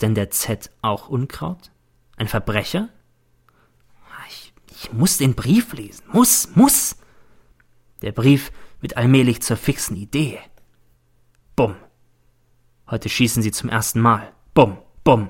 denn der Z auch Unkraut? Ein Verbrecher? Ich muss den Brief lesen. Muss! Der Brief wird allmählich zur fixen Idee. Bumm. Heute schießen sie zum ersten Mal. Bumm, bumm.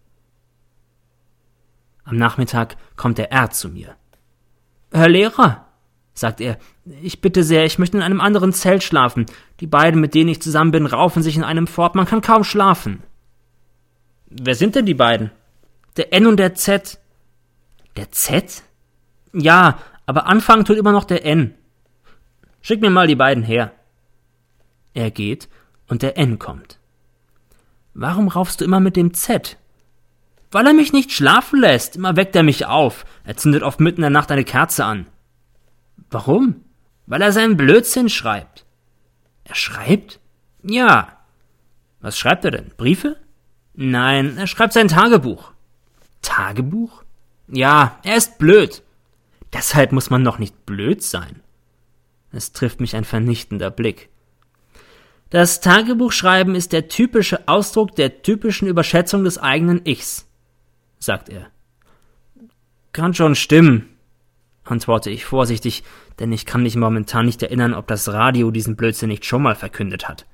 Am Nachmittag kommt der R zu mir. »Herr Lehrer«, sagt er, »ich bitte sehr, ich möchte in einem anderen Zelt schlafen. Die beiden, mit denen ich zusammen bin, raufen sich in einem fort, man kann kaum schlafen.« »Wer sind denn die beiden?« »Der N und der Z.« »Der Z?« »Ja, aber anfangen tut immer noch der N. Schick mir mal die beiden her.« Er geht und der N kommt. »Warum raufst du immer mit dem Z?« »Weil er mich nicht schlafen lässt. Immer weckt er mich auf. Er zündet oft mitten in der Nacht eine Kerze an.« »Warum?« »Weil er seinen Blödsinn schreibt.« »Er schreibt?« »Ja.« »Was schreibt er denn? Briefe?« »Nein, er schreibt sein Tagebuch.« »Tagebuch?« »Ja, er ist blöd.« »Deshalb muss man doch nicht blöd sein.« Es trifft mich ein vernichtender Blick. »Das Tagebuchschreiben ist der typische Ausdruck der typischen Überschätzung des eigenen Ichs«, sagt er. »Kann schon stimmen«, antworte ich vorsichtig, denn ich kann mich momentan nicht erinnern, ob das Radio diesen Blödsinn nicht schon mal verkündet hat.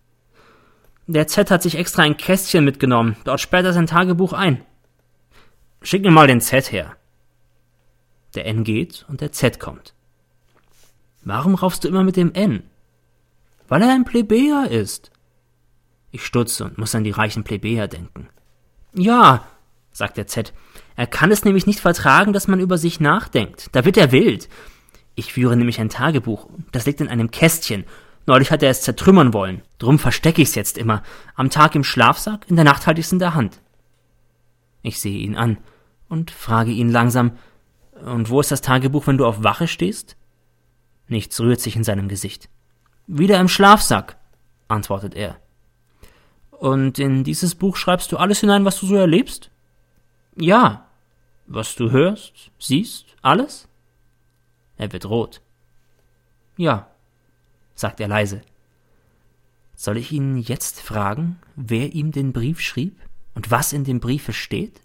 Der Z hat sich extra ein Kästchen mitgenommen, dort sperrt er sein Tagebuch ein. »Schick mir mal den Z her.« Der N geht und der Z kommt. »Warum raufst du immer mit dem N?« »Weil er ein Plebejer ist.« Ich stutze und muss an die reichen Plebejer denken. »Ja«, sagt der Z, »er kann es nämlich nicht vertragen, dass man über sich nachdenkt. Da wird er wild. Ich führe nämlich ein Tagebuch. Das liegt in einem Kästchen. Neulich hat er es zertrümmern wollen. Drum verstecke ich es jetzt immer. Am Tag im Schlafsack, in der Nacht halte ich es in der Hand.« Ich sehe ihn an und frage ihn langsam, »Und wo ist das Tagebuch, wenn du auf Wache stehst?« Nichts rührt sich in seinem Gesicht. »Wieder im Schlafsack«, antwortet er. »Und in dieses Buch schreibst du alles hinein, was du so erlebst?« »Ja.« »Was du hörst, siehst, alles?« Er wird rot. »Ja«, sagt er leise. »Soll ich ihn jetzt fragen, wer ihm den Brief schrieb und was in dem Briefe steht?«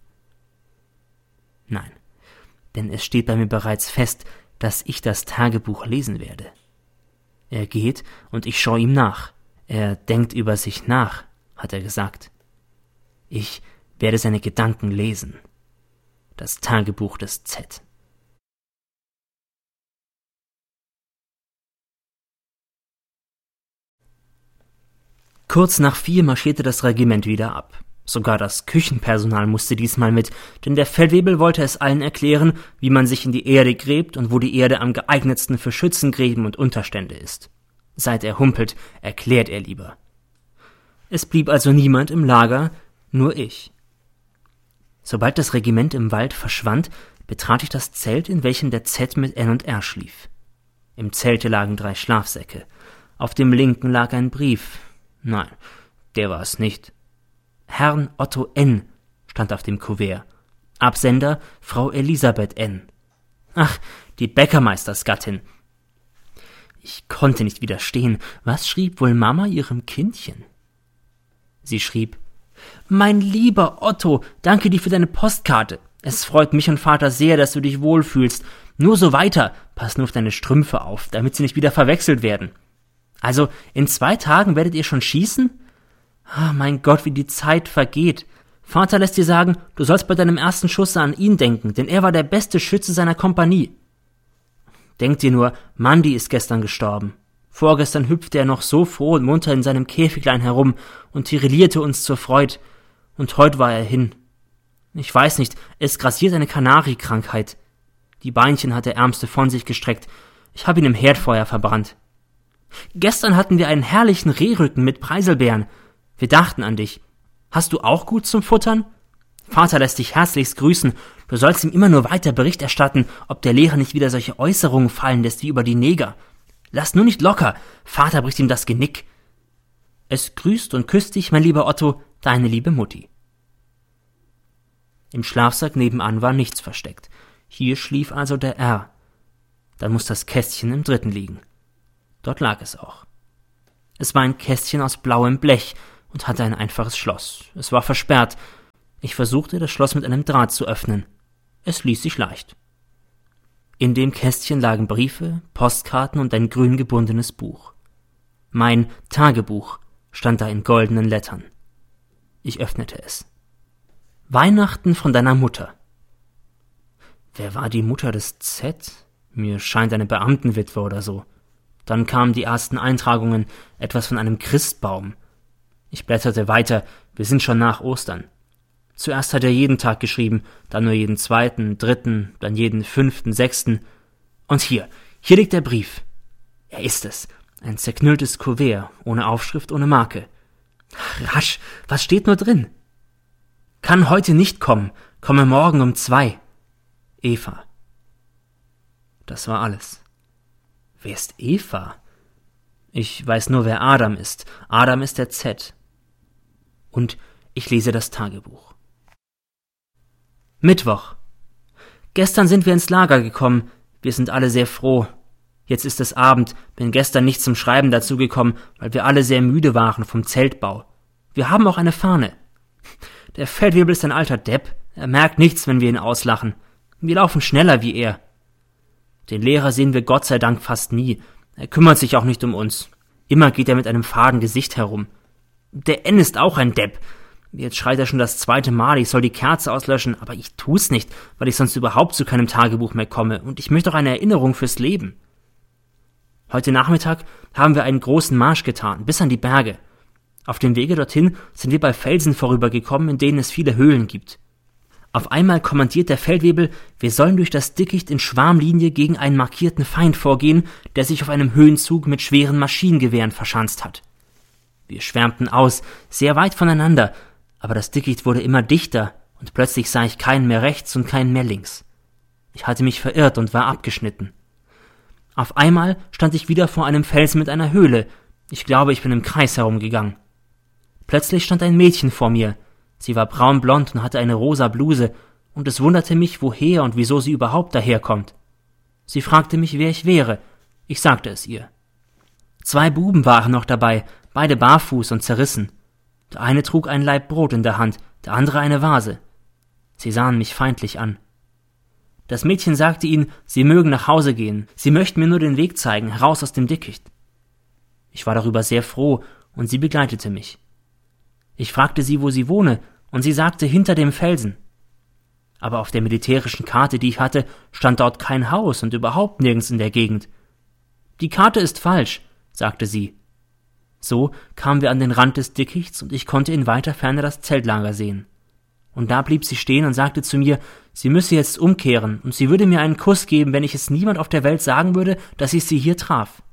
»Nein, denn es steht bei mir bereits fest, dass ich das Tagebuch lesen werde.« Er geht und ich schaue ihm nach. Er denkt über sich nach, hat er gesagt. Ich werde seine Gedanken lesen. Das Tagebuch des Z. Kurz nach 4 marschierte das Regiment wieder ab. Sogar das Küchenpersonal musste diesmal mit, denn der Feldwebel wollte es allen erklären, wie man sich in die Erde gräbt und wo die Erde am geeignetsten für Schützengräben und Unterstände ist. Seit er humpelt, erklärt er lieber. Es blieb also niemand im Lager, nur ich. Sobald das Regiment im Wald verschwand, betrat ich das Zelt, in welchem der Z mit N und R schlief. Im Zelte lagen 3 Schlafsäcke. Auf dem linken lag ein Brief. Nein, der war es nicht. Herrn Otto N. stand auf dem Kuvert. Absender Frau Elisabeth N. Ach, die Bäckermeistersgattin. Ich konnte nicht widerstehen. Was schrieb wohl Mama ihrem Kindchen? Sie schrieb: »Mein lieber Otto, danke dir für deine Postkarte. Es freut mich und Vater sehr, dass du dich wohlfühlst. Nur so weiter. Pass nur auf deine Strümpfe auf, damit sie nicht wieder verwechselt werden. Also, in 2 Tagen werdet ihr schon schießen? Ah, mein Gott, wie die Zeit vergeht. Vater lässt dir sagen, du sollst bei deinem ersten Schuss an ihn denken, denn er war der beste Schütze seiner Kompanie. Denk dir nur, Mandy ist gestern gestorben. Vorgestern hüpfte er noch so froh und munter in seinem Käfiglein herum und tirillierte uns zur Freud. Und heut war er hin. Ich weiß nicht, es grassiert eine Kanariekrankheit. Die Beinchen hat der Ärmste von sich gestreckt. Ich habe ihn im Herdfeuer verbrannt. Gestern hatten wir einen herrlichen Rehrücken mit Preiselbeeren. Wir dachten an dich. Hast du auch gut zum Futtern? Vater lässt dich herzlichst grüßen. Du sollst ihm immer nur weiter Bericht erstatten, ob der Lehrer nicht wieder solche Äußerungen fallen lässt wie über die Neger. Lass nur nicht locker. Vater bricht ihm das Genick. Es grüßt und küsst dich, mein lieber Otto, deine liebe Mutti. Im Schlafsack nebenan war nichts versteckt. Hier schlief also der R. Dann muss das Kästchen im 3. liegen. Dort lag es auch. Es war ein Kästchen aus blauem Blech und hatte ein einfaches Schloss. Es war versperrt. Ich versuchte, das Schloss mit einem Draht zu öffnen. Es ließ sich leicht. In dem Kästchen lagen Briefe, Postkarten und ein grün gebundenes Buch. Mein Tagebuch stand da in goldenen Lettern. Ich öffnete es. Weihnachten von deiner Mutter. Wer war die Mutter des Z? Mir scheint eine Beamtenwitwe oder so. Dann kamen die ersten Eintragungen, etwas von einem Christbaum. Ich blätterte weiter, wir sind schon nach Ostern. Zuerst hat er jeden Tag geschrieben, dann nur jeden zweiten, dritten, dann jeden fünften, sechsten. Und hier liegt der Brief. Er ist es, ein zerknülltes Kuvert, ohne Aufschrift, ohne Marke. Rasch, was steht nur drin? Kann heute nicht kommen, komme morgen um 2. Eva. Das war alles. Wer ist Eva? Ich weiß nur, wer Adam ist. Adam ist der Z. Und ich lese das Tagebuch. Mittwoch. Gestern sind wir ins Lager gekommen. Wir sind alle sehr froh. Jetzt ist es Abend, bin gestern nicht zum Schreiben dazugekommen, weil wir alle sehr müde waren vom Zeltbau. Wir haben auch eine Fahne. Der Feldwebel ist ein alter Depp. Er merkt nichts, wenn wir ihn auslachen. Wir laufen schneller wie er. Den Lehrer sehen wir Gott sei Dank fast nie. Er kümmert sich auch nicht um uns. Immer geht er mit einem faden Gesicht herum. Der N ist auch ein Depp. Jetzt schreit er schon das 2. Mal, ich soll die Kerze auslöschen, aber ich tu's nicht, weil ich sonst überhaupt zu keinem Tagebuch mehr komme, und ich möchte auch eine Erinnerung fürs Leben. Heute Nachmittag haben wir einen großen Marsch getan, bis an die Berge. Auf dem Wege dorthin sind wir bei Felsen vorübergekommen, in denen es viele Höhlen gibt. Auf einmal kommandiert der Feldwebel, wir sollen durch das Dickicht in Schwarmlinie gegen einen markierten Feind vorgehen, der sich auf einem Höhenzug mit schweren Maschinengewehren verschanzt hat. Wir schwärmten aus, sehr weit voneinander, aber das Dickicht wurde immer dichter, und plötzlich sah ich keinen mehr rechts und keinen mehr links. Ich hatte mich verirrt und war abgeschnitten. Auf einmal stand ich wieder vor einem Felsen mit einer Höhle. Ich glaube, ich bin im Kreis herumgegangen. Plötzlich stand ein Mädchen vor mir. Sie war braunblond und hatte eine rosa Bluse, und es wunderte mich, woher und wieso sie überhaupt daherkommt. Sie fragte mich, wer ich wäre. Ich sagte es ihr. 2 Buben waren noch dabei, beide barfuß und zerrissen. Der eine trug ein Laib Brot in der Hand, der andere eine Vase. Sie sahen mich feindlich an. Das Mädchen sagte ihnen, sie mögen nach Hause gehen, sie möchten mir nur den Weg zeigen, heraus aus dem Dickicht. Ich war darüber sehr froh, und sie begleitete mich. Ich fragte sie, wo sie wohne, und sie sagte, hinter dem Felsen. Aber auf der militärischen Karte, die ich hatte, stand dort kein Haus und überhaupt nirgends in der Gegend. Die Karte ist falsch, sagte sie. So kamen wir an den Rand des Dickichts, und ich konnte in weiter Ferne das Zeltlager sehen. Und da blieb sie stehen und sagte zu mir, sie müsse jetzt umkehren, und sie würde mir einen Kuss geben, wenn ich es niemand auf der Welt sagen würde, dass ich sie hier traf.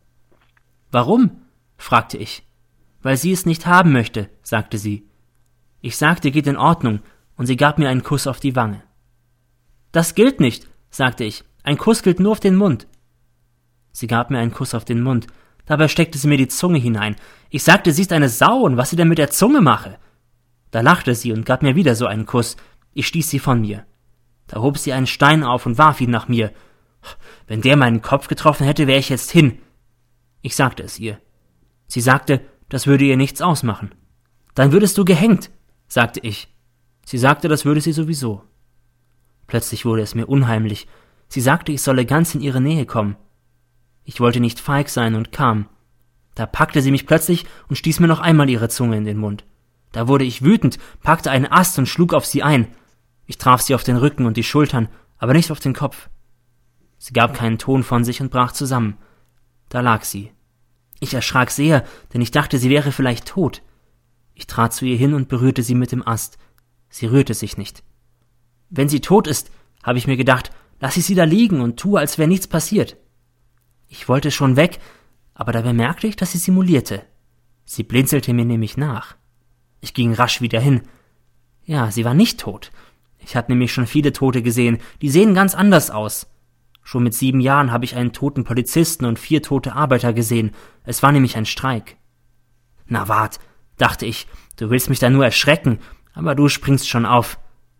»Warum?« fragte ich. »Weil sie es nicht haben möchte«, sagte sie. Ich sagte, geht in Ordnung, und sie gab mir einen Kuss auf die Wange. »Das gilt nicht«, sagte ich, »ein Kuss gilt nur auf den Mund.« Sie gab mir einen Kuss auf den Mund, dabei steckte sie mir die Zunge hinein. Ich sagte, sie ist eine Sau und was sie denn mit der Zunge mache. Da lachte sie und gab mir wieder so einen Kuss. Ich stieß sie von mir. Da hob sie einen Stein auf und warf ihn nach mir. Wenn der meinen Kopf getroffen hätte, wäre ich jetzt hin. Ich sagte es ihr. Sie sagte, das würde ihr nichts ausmachen. Dann würdest du gehängt, sagte ich. Sie sagte, das würde sie sowieso. Plötzlich wurde es mir unheimlich. Sie sagte, ich solle ganz in ihre Nähe kommen. Ich wollte nicht feig sein und kam. Da packte sie mich plötzlich und stieß mir noch einmal ihre Zunge in den Mund. Da wurde ich wütend, packte einen Ast und schlug auf sie ein. Ich traf sie auf den Rücken und die Schultern, aber nicht auf den Kopf. Sie gab keinen Ton von sich und brach zusammen. Da lag sie. Ich erschrak sehr, denn ich dachte, sie wäre vielleicht tot. Ich trat zu ihr hin und berührte sie mit dem Ast. Sie rührte sich nicht. Wenn sie tot ist, habe ich mir gedacht, lass ich sie da liegen und tue, als wäre nichts passiert. Ich wollte schon weg, aber da bemerkte ich, dass sie simulierte. Sie blinzelte mir nämlich nach. Ich ging rasch wieder hin. Ja, sie war nicht tot. Ich hatte nämlich schon viele Tote gesehen, die sehen ganz anders aus. Schon mit 7 Jahren habe ich einen toten Polizisten und 4 tote Arbeiter gesehen. Es war nämlich ein Streik. Na wart, dachte ich, du willst mich da nur erschrecken, aber du springst schon auf.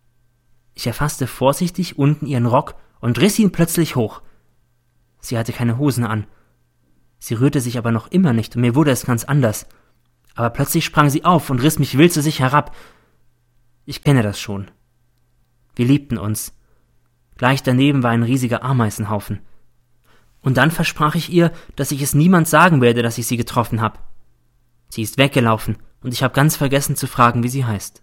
Ich erfasste vorsichtig unten ihren Rock und riss ihn plötzlich hoch. Sie hatte keine Hosen an. Sie rührte sich aber noch immer nicht und mir wurde es ganz anders. Aber plötzlich sprang sie auf und riss mich wild zu sich herab. Ich kenne das schon. Wir liebten uns. Gleich daneben war ein riesiger Ameisenhaufen. Und dann versprach ich ihr, dass ich es niemand sagen werde, dass ich sie getroffen habe. Sie ist weggelaufen und ich habe ganz vergessen zu fragen, wie sie heißt.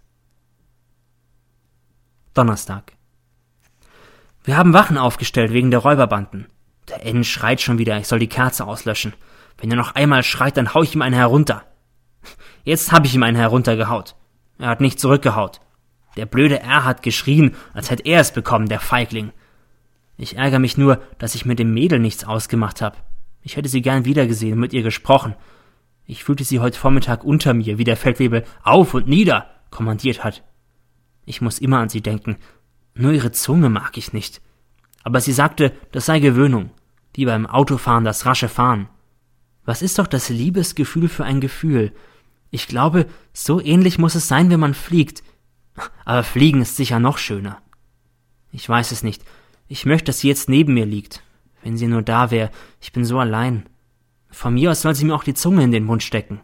Donnerstag. Wir haben Wachen aufgestellt wegen der Räuberbanden. Der N schreit schon wieder, ich soll die Kerze auslöschen. Wenn er noch einmal schreit, dann hau ich ihm einen herunter. Jetzt habe ich ihm einen heruntergehaut. Er hat nicht zurückgehaut. Der blöde R hat geschrien, als hätte er es bekommen, der Feigling. Ich ärgere mich nur, dass ich mit dem Mädel nichts ausgemacht habe. Ich hätte sie gern wiedergesehen und mit ihr gesprochen. Ich fühlte sie heute Vormittag unter mir, wie der Feldwebel auf und nieder kommandiert hat. Ich muss immer an sie denken. Nur ihre Zunge mag ich nicht. Aber sie sagte, das sei Gewöhnung, wie beim Autofahren das rasche Fahren. Was ist doch das Liebesgefühl für ein Gefühl? Ich glaube, so ähnlich muss es sein, wenn man fliegt. Aber Fliegen ist sicher noch schöner. Ich weiß es nicht. Ich möchte, dass sie jetzt neben mir liegt. Wenn sie nur da wäre, ich bin so allein. Von mir aus soll sie mir auch die Zunge in den Mund stecken.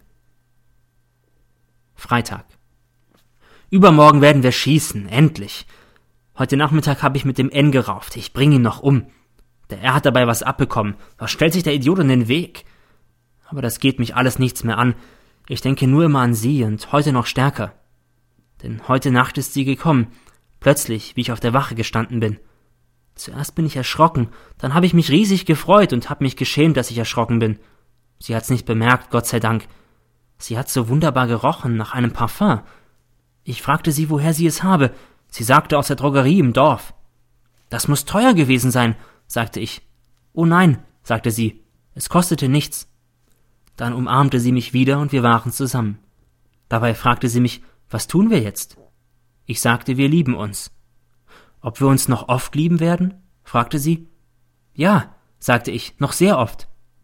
Freitag. Übermorgen werden wir schießen, endlich. Heute Nachmittag habe ich mit dem N gerauft. Ich bringe ihn noch um. Der R hat dabei was abbekommen. Was stellt sich der Idiot in den Weg? Aber das geht mich alles nichts mehr an. Ich denke nur immer an sie und heute noch stärker. Denn heute Nacht ist sie gekommen. Plötzlich, wie ich auf der Wache gestanden bin. Zuerst bin ich erschrocken, dann habe ich mich riesig gefreut und habe mich geschämt, dass ich erschrocken bin. Sie hat's nicht bemerkt, Gott sei Dank. Sie hat so wunderbar gerochen, nach einem Parfum. Ich fragte sie, woher sie es habe. Sie sagte, aus der Drogerie im Dorf. Das muss teuer gewesen sein, sagte ich. Oh nein, sagte sie, es kostete nichts. Dann umarmte sie mich wieder und wir waren zusammen. Dabei fragte sie mich, was tun wir jetzt? Ich sagte, wir lieben uns. Ob wir uns noch oft lieben werden? Fragte sie. Ja, sagte ich, noch sehr oft.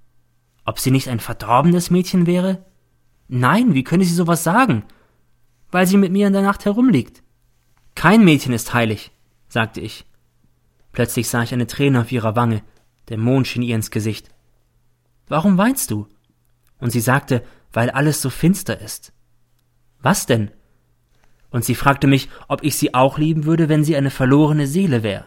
Ob sie nicht ein verdorbenes Mädchen wäre? Nein, wie könnte sie sowas sagen? Weil sie mit mir in der Nacht herumliegt. Kein Mädchen ist heilig, sagte ich. Plötzlich sah ich eine Träne auf ihrer Wange. Der Mond schien ihr ins Gesicht. Warum weinst du? Und sie sagte, weil alles so finster ist. Was denn? Und sie fragte mich, ob ich sie auch lieben würde, wenn sie eine verlorene Seele wäre.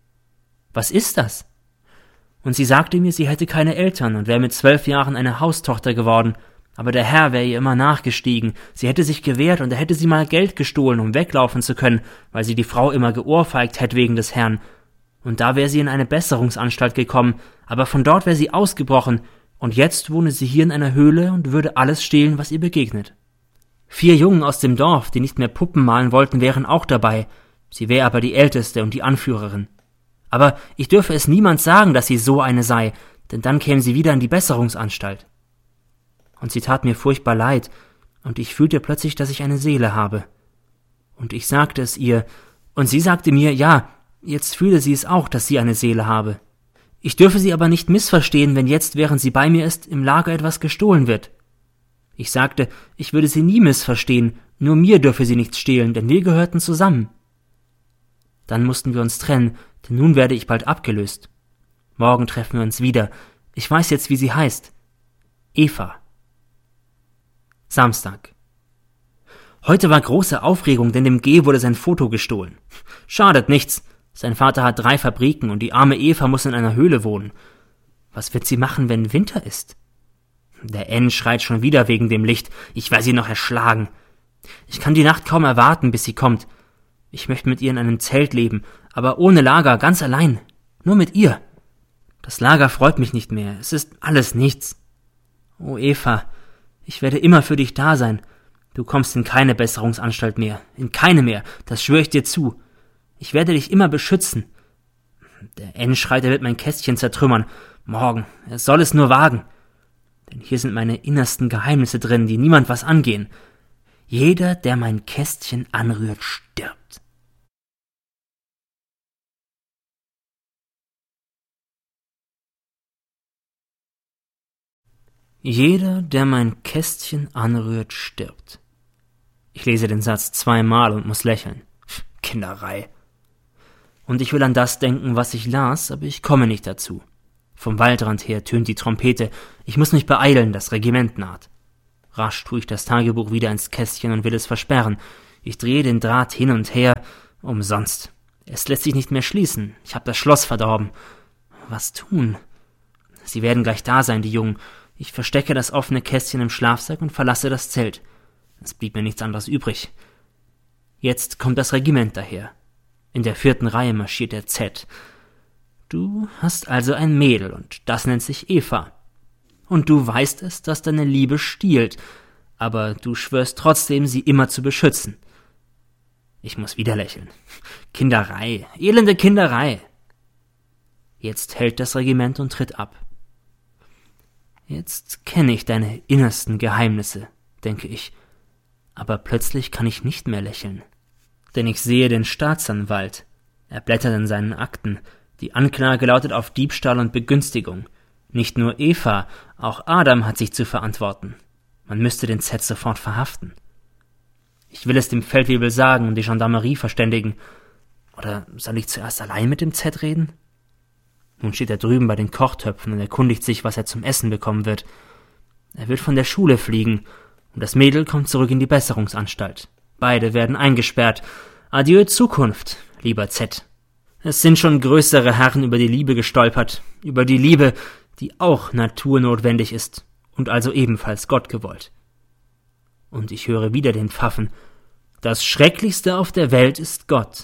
Was ist das? Und sie sagte mir, sie hätte keine Eltern und wäre mit 12 Jahren eine Haustochter geworden, aber der Herr wäre ihr immer nachgestiegen, sie hätte sich gewehrt und er hätte sie mal Geld gestohlen, um weglaufen zu können, weil sie die Frau immer geohrfeigt hätte wegen des Herrn. Und da wäre sie in eine Besserungsanstalt gekommen, aber von dort wäre sie ausgebrochen, und jetzt wohne sie hier in einer Höhle und würde alles stehlen, was ihr begegnet. 4 Jungen aus dem Dorf, die nicht mehr Puppen malen wollten, wären auch dabei, sie wäre aber die Älteste und die Anführerin. Aber ich dürfe es niemand sagen, dass sie so eine sei, denn dann käme sie wieder in die Besserungsanstalt. Und sie tat mir furchtbar leid, und ich fühlte plötzlich, dass ich eine Seele habe. Und ich sagte es ihr, und sie sagte mir, ja, jetzt fühle sie es auch, dass sie eine Seele habe. Ich dürfe sie aber nicht missverstehen, wenn jetzt, während sie bei mir ist, im Lager etwas gestohlen wird. Ich sagte, ich würde sie nie missverstehen, nur mir dürfe sie nichts stehlen, denn wir gehörten zusammen. Dann mussten wir uns trennen, denn nun werde ich bald abgelöst. Morgen treffen wir uns wieder. Ich weiß jetzt, wie sie heißt. Eva. Samstag. Heute war große Aufregung, denn dem G wurde sein Foto gestohlen. Schadet nichts. Sein Vater hat 3 Fabriken und die arme Eva muss in einer Höhle wohnen. Was wird sie machen, wenn Winter ist? Der N schreit schon wieder wegen dem Licht. Ich werde sie noch erschlagen. Ich kann die Nacht kaum erwarten, bis sie kommt. Ich möchte mit ihr in einem Zelt leben, aber ohne Lager, ganz allein. Nur mit ihr. Das Lager freut mich nicht mehr. Es ist alles nichts. Oh, Eva, ich werde immer für dich da sein. Du kommst in keine Besserungsanstalt mehr. In keine mehr. Das schwöre ich dir zu. Ich werde dich immer beschützen. Der N schreit, er wird mein Kästchen zertrümmern. Morgen. Er soll es nur wagen. Denn hier sind meine innersten Geheimnisse drin, die niemand was angehen. Jeder, der mein Kästchen anrührt, stirbt. Jeder, der mein Kästchen anrührt, stirbt. Ich lese den Satz 2-mal und muss lächeln. Kinderei. Und ich will an das denken, was ich las, aber ich komme nicht dazu. Vom Waldrand her tönt die Trompete. Ich muss mich beeilen, das Regiment naht. Rasch tue ich das Tagebuch wieder ins Kästchen und will es versperren. Ich drehe den Draht hin und her, umsonst. Es lässt sich nicht mehr schließen. Ich habe das Schloss verdorben. Was tun? Sie werden gleich da sein, die Jungen. Ich verstecke das offene Kästchen im Schlafsack und verlasse das Zelt. Es blieb mir nichts anderes übrig. Jetzt kommt das Regiment daher. In der 4. Reihe marschiert der Z. Du hast also ein Mädel, und das nennt sich Eva. Und du weißt es, dass deine Liebe stiehlt, aber du schwörst trotzdem, sie immer zu beschützen. Ich muss wieder lächeln. Kinderei, elende Kinderei. Jetzt hält das Regiment und tritt ab. Jetzt kenne ich deine innersten Geheimnisse, denke ich, aber plötzlich kann ich nicht mehr lächeln. Denn ich sehe den Staatsanwalt. Er blättert in seinen Akten. Die Anklage lautet auf Diebstahl und Begünstigung. Nicht nur Eva, auch Adam hat sich zu verantworten. Man müsste den Z sofort verhaften. Ich will es dem Feldwebel sagen und die Gendarmerie verständigen. Oder soll ich zuerst allein mit dem Z reden? Nun steht er drüben bei den Kochtöpfen und erkundigt sich, was er zum Essen bekommen wird. Er wird von der Schule fliegen, und das Mädel kommt zurück in die Besserungsanstalt. Beide werden eingesperrt. Adieu Zukunft, lieber Z. Es sind schon größere Herren über die Liebe gestolpert, über die Liebe, die auch naturnotwendig ist und also ebenfalls Gott gewollt. Und ich höre wieder den Pfaffen. Das Schrecklichste auf der Welt ist Gott.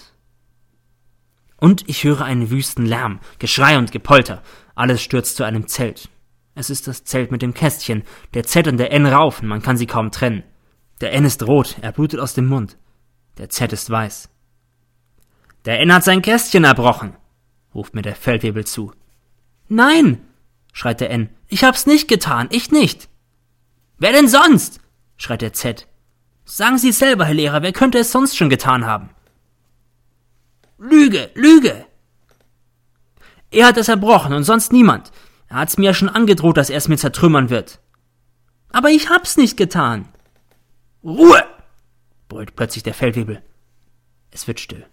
Und ich höre einen wüsten Lärm, Geschrei und Gepolter. Alles stürzt zu einem Zelt. Es ist das Zelt mit dem Kästchen. Der Z und der N raufen, man kann sie kaum trennen. Der N ist rot, er blutet aus dem Mund. Der Z ist weiß. Der N hat sein Kästchen erbrochen, ruft mir der Feldwebel zu. Nein, schreit der N, ich hab's nicht getan, ich nicht. Wer denn sonst? Schreit der Z. Sagen Sie es selber, Herr Lehrer, wer könnte es sonst schon getan haben? Lüge, Lüge! Er hat es erbrochen und sonst niemand. Er hat's mir ja schon angedroht, dass er es mir zertrümmern wird. Aber ich hab's nicht getan. Ruhe! Brüllt plötzlich der Feldwebel. Es wird still.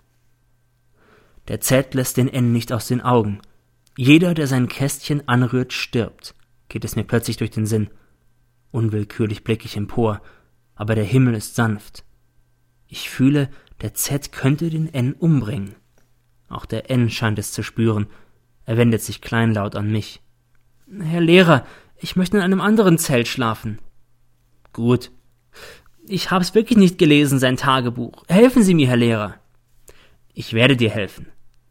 Der Z lässt den N nicht aus den Augen. Jeder, der sein Kästchen anrührt, stirbt, geht es mir plötzlich durch den Sinn. Unwillkürlich blicke ich empor, aber der Himmel ist sanft. Ich fühle, der Z könnte den N umbringen. Auch der N scheint es zu spüren. Er wendet sich kleinlaut an mich. Herr Lehrer, ich möchte in einem anderen Zelt schlafen. Gut. Ich hab's wirklich nicht gelesen, sein Tagebuch. Helfen Sie mir, Herr Lehrer. Ich werde dir helfen.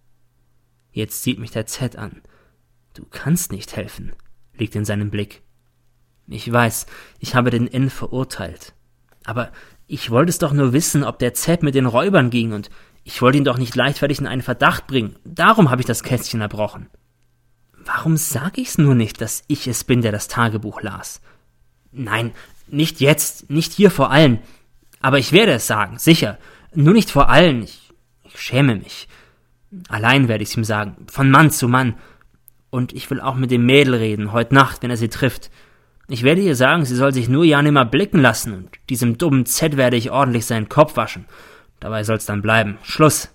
Jetzt sieht mich der Z an. Du kannst nicht helfen, liegt in seinem Blick. Ich weiß, ich habe den N verurteilt. Aber ich wollte es doch nur wissen, ob der Z mit den Räubern ging, und ich wollte ihn doch nicht leichtfertig in einen Verdacht bringen. Darum habe ich das Kästchen erbrochen. Warum sage ich's nur nicht, dass ich es bin, der das Tagebuch las? Nein, nicht jetzt, nicht hier vor allen. Aber ich werde es sagen, sicher. Nur nicht vor allen. Ich schäme mich. Allein werde ich's ihm sagen, von Mann zu Mann. Und ich will auch mit dem Mädel reden, heute Nacht, wenn er sie trifft. Ich werde ihr sagen, sie soll sich nur ja nimmer blicken lassen, und diesem dummen Z werde ich ordentlich seinen Kopf waschen. Dabei soll's dann bleiben. Schluss.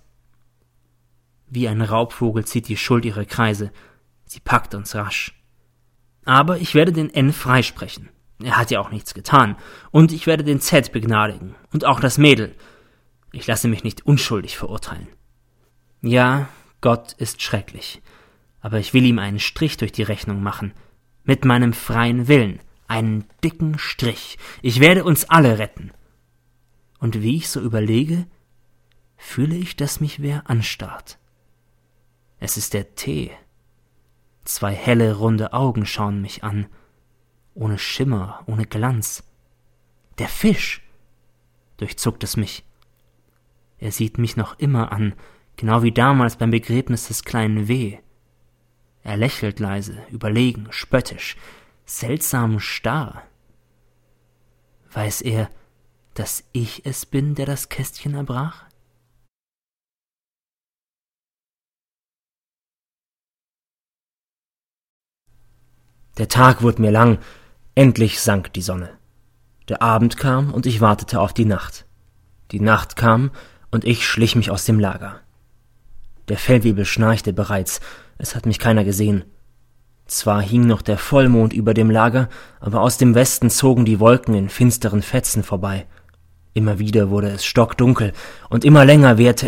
Wie ein Raubvogel zieht die Schuld ihre Kreise. Sie packt uns rasch. Aber ich werde den N freisprechen. Er hat ja auch nichts getan. Und ich werde den Z begnadigen. Und auch das Mädel. Ich lasse mich nicht unschuldig verurteilen. Ja, Gott ist schrecklich. Aber ich will ihm einen Strich durch die Rechnung machen. Mit meinem freien Willen. Einen dicken Strich. Ich werde uns alle retten. Und wie ich so überlege, fühle ich, dass mich wer anstarrt. Es ist der Tee. 2 helle, runde Augen schauen mich an. Ohne Schimmer, ohne Glanz. Der Fisch! Durchzuckt es mich. Er sieht mich noch immer an, genau wie damals beim Begräbnis des kleinen W. Er lächelt leise, überlegen, spöttisch, seltsam starr. Weiß er, dass ich es bin, der das Kästchen erbrach? Der Tag wurde mir lang, endlich sank die Sonne. Der Abend kam und ich wartete auf die Nacht. Die Nacht kam und ich schlich mich aus dem Lager. Der Feldwebel schnarchte bereits, es hat mich keiner gesehen. Zwar hing noch der Vollmond über dem Lager, aber aus dem Westen zogen die Wolken in finsteren Fetzen vorbei. Immer wieder wurde es stockdunkel, und immer länger währte